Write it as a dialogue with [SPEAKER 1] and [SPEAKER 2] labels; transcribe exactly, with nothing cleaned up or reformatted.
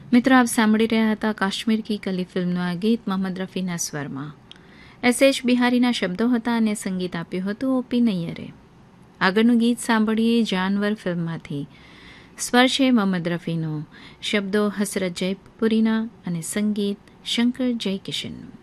[SPEAKER 1] મિત્રો, આપ સાંભળી રહ્યા હતા કાશ્મીર કી કલી ફિલ્મનું આ ગીત મોહમ્મદ રફીના સ્વરમાં. એસ એચ બિહારીના શબ્દો હતા અને સંગીત આપ્યું હતું ઓપી નૈયરે. આગળનું ગીત સાંભળીએ જાનવર ફિલ્મમાંથી. સ્વર છે મોહમ્મદ રફીનો, શબ્દો હસરત જયપુરીના અને સંગીત શંકર જયકિશનનું.